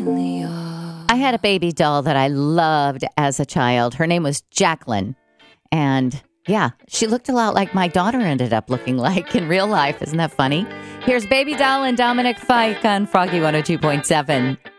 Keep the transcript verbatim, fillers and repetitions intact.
I had a baby doll that I loved as a child. Her name was Jacqueline. And yeah, she looked a lot like my daughter ended up looking like in real life. Isn't that funny? Here's Baby Doll and Dominic Fike on Froggy one oh two point seven.